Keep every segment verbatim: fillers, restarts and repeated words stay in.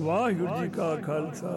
ਵਾਹਿਗੁਰੂ ਜੀ ਕਾ ਖਾਲਸਾ।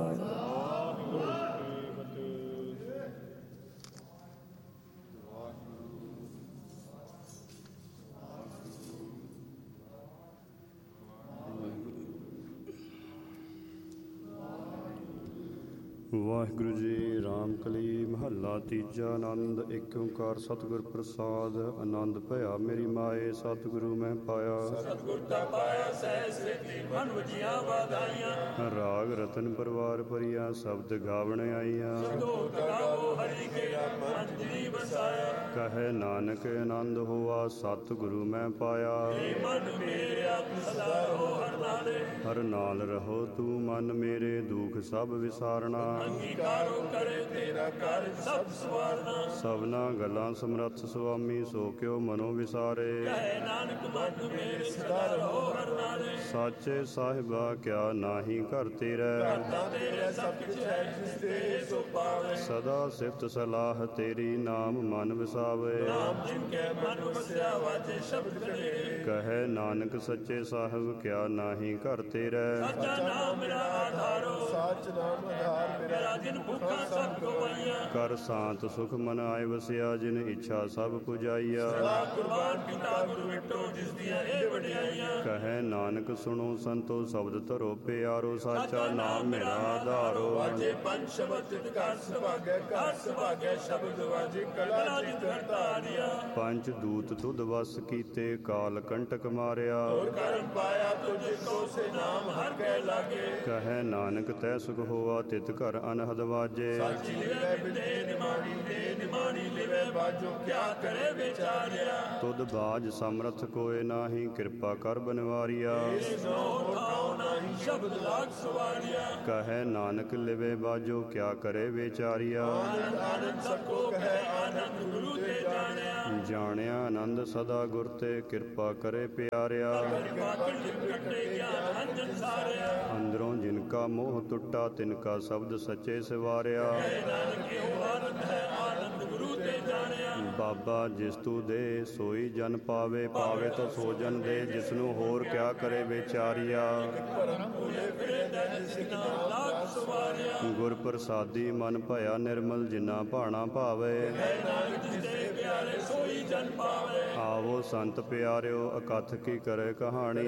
ਵਾਹਿਗੁਰੂ ਜੀ। ਰਾਮ ਕਲੀ ਮਹੱਲਾ ਤੀਜਾ। ਆਨੰਦ ਏਕ ਓਂਕਾਰ ਸਤਿਗੁਰ ਪ੍ਰਸਾਦ। ਆਨੰਦ ਭਇਆ ਮੇਰੀ ਮਾਏ ਸਤਿਗੁਰੂ ਮੈਂ ਪਾਇਆ। ਸਤਿਗੁਰ ਦਾ ਪਾਇਆ ਸਹਿ ਸੇਤੀ ਮਨ ਵਜੀਆਂ ਵਾਧਾਈਆਂ। ਰਾਗ ਰਤਨ ਪਰਵਾਰ ਭਰੀਆ ਸ਼ਬਦ ਗਾਵਣ ਆਈਆਂ। ਸੰਤੋਖ ਗਾਵੋ ਹਰੀ ਕੇ ਮਨ ਜੀ ਵਸਾਇਆ। ਕਹੈ ਨਾਨਕ ਆਨੰਦ ਹੋਆ ਸਤਿਗੁਰੂ ਮੈਂ ਪਾਇਆ। ਏ ਮਨ ਮੇਰਿਆ ਸਦਾ ਰਹੋ ਹਰ ਨਾਲੇ। ਹਰ ਨਾਲ ਰਹੋ ਤੂੰ ਮਨ ਮੇਰੇ ਦੁਖ ਸਭ ਵਿਸਾਰਨਾ। ਅੰਗੀਕਾਰੋ ਕਰੇ ਤੇਰਾ ਕਰ ਸਭ ਸਵਾਰਨਾ। ਸਭਨਾ ਗੱਲਾਂ ਸਮਰੱਥ ਸੁਆਮੀ ਸੋ ਕਿਉ ਮਨੋ ਵਿਸਾਰੇ। ਕਹੈ ਨਾਨਕ ਮਨ ਮੇਰੇ ਸਦਾ ਰਹੋ ਹਰ ਨਾਲੇ। ਸਾਚੇ ਸਾਹਿਬਾ ਕਿਆ ਨਾਹੀ ਘਰ ਤੇਰਾ। ਕਰਤਾ ਤੇਰੇ ਸਭ ਕੁਛ ਹੈ ਜਿਸ ਤੇ ਸੋ ਪਾਵੇ। ਸਦਾ ਸਿਫਤ ਸਲਾਹ ਤੇਰੀ ਨਾਮ ਮਨ ਵਸਾਵੇ। ਨਾਮ ਜਿਨ ਕੇ ਮਨ ਵਸਿਆ ਵਾਜੇ ਸ਼ਬਦ ਕਰੇ। ਕਹੈ ਨਾਨਕ ਸੱਚੇ ਸਾਹਿਬ ਕਿਆ ਨਾਹੀ ਘਰ ਤੇਰਾ। ਸੱਚਾ ਨਾਮ ਮੇਰਾ ਆਧਾਰੋ। ਸਾਚ ਨਾਮ ਆਧਾਰ ਮੇਰਾ ਜਿਨ ਭੁੱਖਾ ਸਭ ਗਵਾਈਆਂ। ਕਰ ਸ਼ਾਂਤ ਸੁਖ ਮਨ ਆਏ ਵਸਿਆ ਜਿਨ ਇੱਛਾ ਸਭ ਪੁਜਾਈਆ। ਸਦਾ ਕੁਰਬਾਨ ਕੀਤਾ ਗੁਰੂ ਵਿਟੋ ਜਿਸ ਦੀਆਂ ਇਹ ਵਡਿਆਈਆਂ। ਕਹੈ ਨਾਨਕ ਸੁਣੋ ਸੰਤੋ ਸ਼ਬਦ ਧਰੋ ਪਿਆਰੋ। ਸਾਚਾ ਨਾਮ ਮੇਰਾ ਆਧਾਰੋ। ਵਾਜੇ ਪੰਜ ਸ਼ਬਦ ਤਿਤ ਕਰ ਸੁਭਾਗੈ ਕਰ ਸੁਭਾਗੈ ਸ਼ਬਦ ਵਾਜੇ ਕਲਾ ਜਿਤ ਕਰਤਾਰਿਆ। ਪੰਜ ਦੂਤ ਤੁਧ ਵਸ ਕੀਤੇ ਕਾਲ ਕੰਟਕ ਮਾਰਿਆ। ਹੋਰ ਕਰਮ ਪਾਇਆ ਤੁਝ ਕੋ ਸੇ ਨਾਮ ਹਰ ਕੈ ਲਾਗੇ। ਕਹੈ ਨਾਨਕ ਤੈ ਸੁਖ ਹੋਆ ਤਿਤ ਘਰ ਅਨਹਦ ਵਾਜੇ। ਸਾਚੀ ਲਿਵੈ ਬਿਦੇ ਨਿਮਾਣੀ ਦੇ ਨਿਮਾਣੀ ਲਿਵੈ ਬਾਜੋ ਕਿਆ ਕਰੇ ਵਿਚਾਰਿਆ। ਤੁਧ ਬਾਜ ਸਮਰਥ ਕੋਇ ਨਾਹੀ ਕਿਰਪਾ ਕਰ ਬਨਵਾਰੀਆ। ਇਸ ਨੋ ਠਾਉ ਨਾਹੀ ਸ਼ਬਦ ਲਾਗ ਸਵਾਰਿਆ। ਕਹੈ ਨਾਨਕ ਲਿਵੇ ਬਾਜੋ ਕਿਆ ਕਰੇ ਵਿਚਾਰੀਆ। ਆਨੰਦ ਆਨੰਦ ਸਭ ਕੋ ਕਹੈ ਆਨੰਦ ਗੁਰੂ ਤੇ ਜਾਣਿਆ। ਜਾਣਿਆ ਆਨੰਦ ਸਦਾ ਗੁਰ ਤੇ ਕਿਰਪਾ ਕਰੇ ਪਿਆਰਿਆ। ਕਿਰਪਾ ਕਰ ਜਿਨ ਕੱਟੇ ਗਿਆਨ ਅੰਜਨ ਸਾਰਿਆ। ਅੰਦਰੋਂ ਜਿਨ ਕਾ ਮੋਹ ਟੁੱਟਾ ਤਿਨ ਕਾ ਸ਼ਬਦ ਸੱਚੇ ਸਿਵਾਰਿਆ। ਨਾਨਕ ਇਹੋ ਆਨੰਦ ਹੈ ਆਨੰਦ ਗੁਰੂ ਤੇ ਜਾਣਿਆ। ਬਾਬਾ ਜਿਸ ਤੂ ਦੇ ਸੋਈ ਜਨ ਪਾਵੇ। ਪਾਵੇ ਤਾਂ ਸੋ ਜਨ ਦੇ ਜਿਸਨੂੰ ਹੋਰ ਕਿਆ ਕਰੇ ਵਿਚਾਰੀਆ। ਪਰਮ ਭੁਲੇ ਫਿਰੇ ਜਿਸ ਨਾਮ ਲਾਗ ਸਵਾਰਿਆ। ਗੁਰ ਪ੍ਰਸਾਦੀ ਮਨ ਭਇਆ ਨਿਰਮਲ ਜਿਨਾ ਭਾਣਾ ਭਾਵੇ। ਨਾਨਕ ਜਿਸ ਦੇ ਪਿਆਰੇ ਸੋਈ ਜਨ ਪਾਵੇ। ਆਵੋ ਸੰਤ ਪਿਆਰਿਓ ਅਕਥ ਕੀ ਕਰੇ ਕਹਾਣੀ।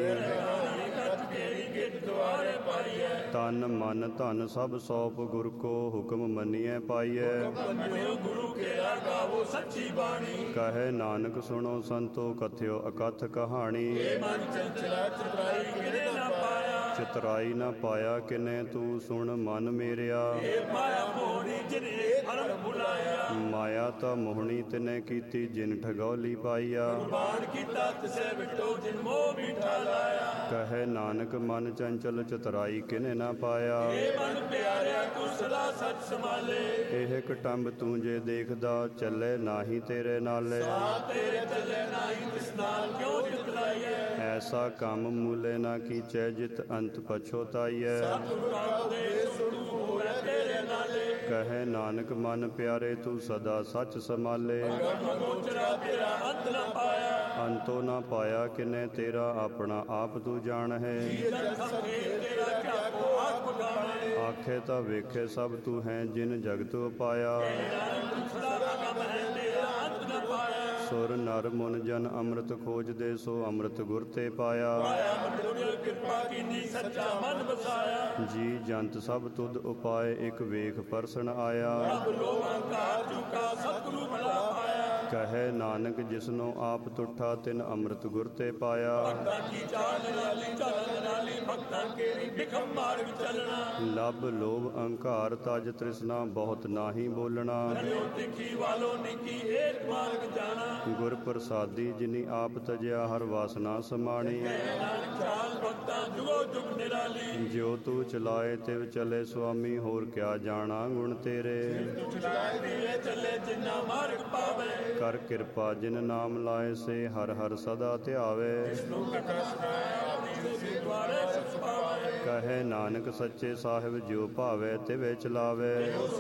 ਕੱਟ ਤੇਰੀ ਗਿੱਟ ਦੁਆਰੇ ਪਾਈਐ। ਤਨ ਮਨ ਧਨ ਸਭ ਸੌਪ ਗੁਰ ਕੋ ਹੁਕਮ ਮੰਨੀਐ ਪਾਈਐ। ਮੰਨਿਓ ਗੁਰੂ ਕੇਰਾ ਗਾਵੋ ਸੱਚੀ ਬਾਣੀ। ਕਹੈ ਨਾਨਕ ਸੁਣੋ ਸੰਤੋ ਕਥਿਓ ਅਕਥ ਕਹਾਣੀ। ਇਹ ਮਨ ਚੰਚਲਾ ਚਤਰਾਈ ਕਿਨੇ ਨਾ ਪਾਇਆ। ਚਤਰਾਈ ਨਾ ਪਾਇਆ ਕਿਨੇ ਤੂੰ ਸੁਣ ਮਨ ਮੇਰਿਆ। ਇਹ ਮਾਇਆ ਮੋਹਣੀ ਜਿਨੇ ਭਰਮ ਭੁਲਾਇਆ। ਮਾਇਆ ਤਾਂ ਮੋਹਣੀ ਤਿਨੇ ਕੀਤੀ ਜਿਨ ਠਗੌਲੀ ਪਾਈਆ। ਕੁਰਬਾਨ ਕੀਤਾ ਤਿਸੇ ਵਿਟੋ ਜਿਨ ਮੋਹ ਮਿਠਾ ਲਾਇਆ। ਕਹੈ ਨਾਨਕ ਮਨ ਚੰਚਲ ਚਤਰਾਈ ਕਿਨੇ ਨਾ ਪਾਇਆ। ਇਹ ਮਨ ਪਿਆਰਿਆ ਤੂੰ ਸਦਾ ਸੱਚ ਸੰਭਾਲੇ। ਇਹ ਕਟੰਬ ਤੂੰ ਜੇ ਦੇਖਦਾ ਚੱਲੇ ਨਾਹੀ ਤੇਰੇ ਨਾਲੇ। ਆ ਤੇਰੇ ਚੱਲੇ ਨਾਹੀ ਤਿਸ ਨਾਲ ਕਿਉ ਚਤਰਾਈਐ। ਐਸਾ ਕੰਮ ਮੂਲੇ ਨਾ ਕੀਚੈ ਜਿਤ ਅੰਤ ਪਛੋਤਾਈਐ। ਸਤਿਗੁਰਾਂ ਦੇ ਸੁਣੂ ਹੋਏ ਤੇਰੇ ਨਾਲੇ। ਕਹੈ ਨਾਨਕ ਮਨ ਪਿਆਰੇ ਤੂੰ ਸਦਾ ਸੱਚ ਸੰਭਾਲੇ। ਗੋਚਰਾ ਤੇਰਾ ਅੰਤ ਨਾ ਪਾਇਆ। ਅੰਤੋ ਨਾ ਪਾਇਆ ਕਿਨੇ ਤੇਰਾ ਆਪਣਾ ਆਪ ਤੂੰ ਜਾਣ ਹੈ। ਜਨ ਸਕੇ ਤੇਰਾ ਕਿਆ ਕੋ ਆਪ ਗਾਣੇ। ਆਖੇ ਤਾਂ ਵੇਖੇ ਸਭ ਤੂੰ ਹੈ ਜਿਨ ਜਗਤ ਉਪਾਇਆ। ਨਾਨਕ ਸਦਾ ਦਾ ਕੰਮ ਹੈ ਤੇਰਾ ਅੰਤ ਨਾ ਪਾਇਆ। ਸੁਰ ਨਰ ਮੁਨ ਜਨ ਅੰਮ੍ਰਿਤ ਖੋਜਦੇ ਸੋ ਅੰਮ੍ਰਿਤ ਗੁਰ ਤੇ ਪਾਇਆ। ਪਾਇਆ ਮਨੁਰ ਕਿਰਪਾ ਕੀਨੀ ਸੱਚਾ ਮਨ ਵਸਾਇਆ। ਜੀ ਜੰਤ ਸਭ ਤੁਧ ਉਪਾਏ ਇੱਕ ਵੇਖ ਪਰਸਨ ਆਇਆ। ਸਭ ਲੋਕ ਅਹੰਕਾਰ ਝੁਕਾ ਸਤਿਗੁਰੂ ਭਲਾ ਪਾਇਆ। ਕਹੈ ਨਾਨਕ ਜਿਸਨੂੰ ਆਪ ਤੁਠਾ ਤਿਨ ਅੰਮ੍ਰਿਤ ਗੁਰ ਤੇ ਪਾਇਆ। ਭਗਤਾਂ ਕੀ ਚਾਲ ਨਿਰਾਲੀ ਚਾਲ ਨਿਰਾਲੀ ਭਗਤਾਂ ਕੇਰੀ ਬਿਖਮ ਮਾਰਗ ਚੱਲਣਾ। ਲੱਭ ਲੋਭ ਅਹੰਕਾਰ ਤਜ ਤ੍ਰਿਸ਼ਨਾ ਬਹੁਤ ਨਾਹੀ ਬੋਲਣਾ। ਕਰਿਓ ਤਿੱਖੀ ਵਾਲੋ ਨਿੱਕੀ ਏਕ ਮਾਰਗ ਜਾਣਾ। ਗੁਰ ਪ੍ਰਸਾਦੀ ਜਿਨੀ ਆਪ ਤਜਿਆ ਹਰ ਵਾਸਨਾ ਸਮਾਣੀ। ਨਾਨਕ ਚਾਲ ਭਗਤਾਂ ਜੁਗੋ ਜੁਗ ਨਿਰਾਲੀ। ਜਿਉ ਤੂੰ ਚਲਾਏ ਤਿਵ ਚਲੇ ਸੁਆਮੀ ਹੋਰ ਕਿਆ ਜਾਣਾ ਗੁਣ ਤੇਰੇ। ਚਲਾਏ ਦੀਏ ਚੱਲੇ ਜਿਨਾ ਮਾਰਗ ਪਾਵੇ। ਕਰ ਕਿਰਪਾ ਜਿਨ ਨਾਮ ਲਾਏ ਸੇ ਹਰ ਹਰ ਸਦਾ ਧਿਆਵੇ। ਕਹੈ ਨਾਨਕ ਸੱਚੇ ਸਾਹਿਬ ਜਿਉ ਭਾਵੇ ਤਿਵੇਂ ਚਲਾਵੇ।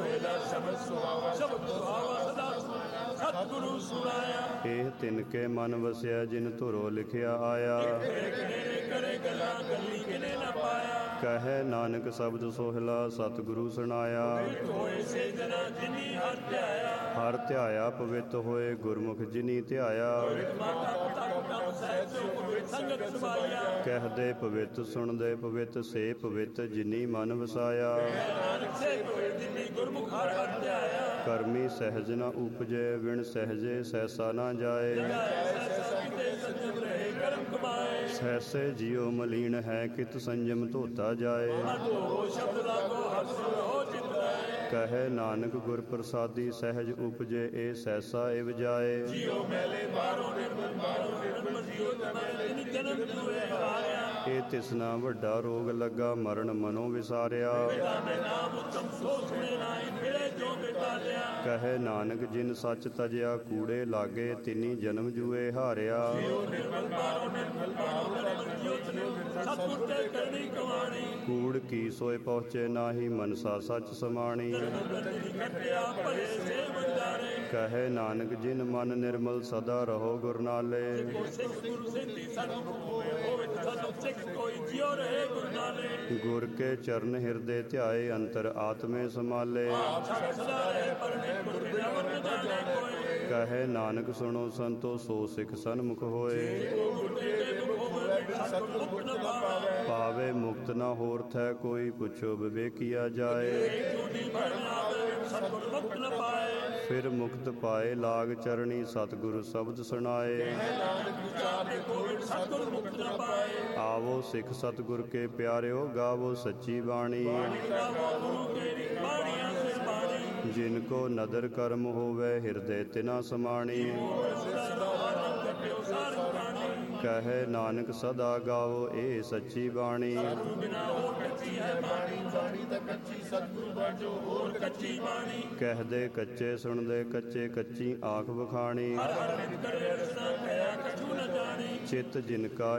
ਸਤਿਗੁਰੂ ਸੁਣਾਇਆ। ਇਹ ਤਿਨ ਕੇ ਮਨ ਵਸਿਆ ਜਿਨ ਧੁਰੋ ਲਿਖਿਆ ਆਇਆ। ਕਰੇ ਗੱਲਾਂ ਗੱਲੀ ਕਿਨੇ ਨਾ ਪਾਇਆ। ਕਹੈ ਨਾਨਕ ਸ਼ਬਦ ਸੋਹਿਲਾ ਸਤਿਗੁਰੂ ਸੁਣਾਇਆ। ਹੋਏ ਸੇ ਜਨਾ ਜਿਨੀ ਹਰ ਧਿਆਇਆ। ਹਰ ਧਿਆਇਆ ਪਵਿੱਤ ਹੋਏ ਗੁਰਮੁਖ ਜਿਨੀ ਧਿਆਇਆ। ਮਾਤਾ ਪਿਤਾ ਕੰਮ ਸਹਿਜ ਪਵਿੱਤ ਸੰਗਤ ਸੁਭਾਈਆ। ਕਹਿਦੇ ਪਵਿੱਤ ਸੁਣਦੇ ਪਵਿੱਤ ਸੇ ਪਵਿੱਤ ਜਿਨੀ ਮਨ ਵਸਾਇਆ। ਨਾਨਕ ਸੇ ਪਵਿੱਤ ਜਿਨੀ ਗੁਰਮੁਖ ਹਰ ਹਰ ਧਿਆਇਆ। ਕਰਮੀ ਸਹਿਜ ਨ ਉਪਜੇ ਵਿਣ ਸਹਿਜੇ ਸਹਿਸਾ ਨਾ ਜਾਏ। ਸੰਜਮ ਰਹੇ ਕਰਮ ਕਮਾਏ। ਸਹਿਸੇ ਜਿਉ ਮਲੀਨ ਹੈ ਕਿਤ ਸੰਜਮ ਧੋਤਾ ਜਾਏ। ਹੋ ਸ਼ਬਦ ਲਾਗੋ ਹਰ ਸੁਰ ਹੋ ਚਿਤ ਲਾਏ। ਕਹੈ ਨਾਨਕ ਗੁਰ ਪ੍ਰਸਾਦੀ ਸਹਿਜ ਉਪਜੇ ਏ ਸਹਿਸਾ ਇਵ ਜਾਏ। ਜਿਉ ਮੈਲੇ ਮਾਰੋ ਨਿਰਮਲ ਮਾਰੋ ਨਿਰਮਲ ਜਿਉ ਤਮੈ ਜਨਮ ਜੂਏ ਹਾਰਿਆ। ਇਹ ਤਿਸਨਾ ਵੱਡਾ ਰੋਗ ਲੱਗਾ ਮਰਨ ਮਨੋ ਵਿਸਾਰਿਆ। ਮੈਂ ਨਾਮ ਉਤਮ ਸੋ ਸੁਣੇ ਨਾਹੀ ਮਿਲੇ ਜੋ ਬੇਟਾਲਿਆ। ਕਹੈ ਨਾਨਕ ਜਿਨ ਸੱਚ ਤਜਿਆ ਕੂੜੇ ਲਾਗੇ ਤਿਨੀ ਜਨਮ ਜੂਏ ਹਾਰਿਆ। ਨਿਰਮਲ ਮਾਰੋ ਨਿਰਮਲ ਮਾਰੋ ਨਿਰਮਲ ਜਿਉ ਤਨੁ ਸਤਿਗੁਰ ਤੇ ਕਰਨੀ ਕਮਾਣੀ। ਕੂੜ ਕੀ ਸੋਏ ਪਹੁੰਚੇ ਨਾਹੀ ਮਨਸਾ ਸੱਚ ਸਮਾਣੀ। ਕੱਟਿਆ ਭਰੇ ਸੇ ਵੰਡਾਰੇ। ਕਹੈ ਨਾਨਕ ਜਿਨ ਮਨ ਨਿਰਮਲ ਸਦਾ ਰਹੋ ਗੁਰ ਨਾਲੇ। ਸਿੱਖ ਗੁਰੂ ਸਿੰਧੀ ਸਤਿਗੁਰ ਹੋਏ ਹੋਵੇ ਸਤਿ ਸਿੱਖ ਕੋਈ ਜਿਉ ਰਹੇ ਗੁਰ ਨਾਲੇ। ਗੁਰ ਕੇ ਚਰਨ ਹਿਰਦੇ ਧਿਆਏ ਅੰਤਰ ਆਤਮੇ ਸਮਾਲੇ। ਸਦਾ ਰਹੇ ਪਰਨੇ ਗੁਰ ਬਿਨਾ ਵਰਨਾ ਜਾਣੇ ਕੋਏ। ਕਹੈ ਨਾਨਕ ਸੁਣੋ ਸੰਤੋ ਸੋ ਸਿੱਖ ਸਨਮੁਖ ਹੋਏ। ਗੁਰ ਦੇ ਮੁਖ ਹੋਵੇ ਸਤਿਗੁਰ ਮੁਕਤ ਨ ਪਾਵੇ। ਪਾਵੇ ਮੁਕਤ ਨਾ ਹੋਰ ਥੈ ਕੋਈ ਪੁੱਛੋ ਵਿਵੇਕੀਆ ਜਾਏ। ਝੂਠੀ ਭਰਮ ਆਵੇ ਸਤਿਗੁਰ ਮੁਕਤ ਨ ਪਾਏ। ਫਿਰ ਮੁਕਤ ਪਾਏ ਲਾਗ ਚਰਣੀ ਸਤਿਗੁਰੂ ਸ਼ਬਦ ਸੁਣਾਏ। ਨਾਨਕ ਵਿਚਾਰੇ ਕੋਈ ਸਤਿਗੁਰ ਮੁਕਤ ਨ ਪਾਏ। ਆਵੋ ਸਿੱਖ ਸਤਿਗੁਰ ਕੇ ਪਿਆਰਿਓ ਗਾਵੋ ਸੱਚੀ ਬਾਣੀ। ਗੁਰੂ ਤੇਰੀ ਬਾਣੀਆਂ ਸਿਰ ਬਾਣੀ। ਜਿਨ ਕੋ ਨਦਰ ਕਰਮ ਹੋਵੇ ਹਿਰਦੇ ਤਿਨਾ ਸਮਾਣੀ। ਕਹੈ ਨਾਨਕ ਸਦਾ ਗਾਵੋ ਏ ਸੱਚੀ ਬਾਣੀ। ਬਿਨਾ ਹੋਰ ਕੱਚੀ ਹੈ ਬਾਣੀ। ਬਾਣੀ ਤਾਂ ਕੱਚੀ ਸਤਿਗੁਰ ਬਾਝੋ ਹੋਰ ਕੱਚੀ ਬਾਣੀ। ਕਹਿਦੇ ਕੱਚੇ ਸੁਣਦੇ ਕੱਚੇ ਕੱਚੀ ਆਖ ਵਖਾਣੀ। ਹਰ ਹਰ ਨਿਤ ਕਰੇ ਰਸਨਾ ਕਹਿਆ ਕਛੂ ਨ ਜਾਣੀ। ਚਿਤ ਜਿਨ ਕਾ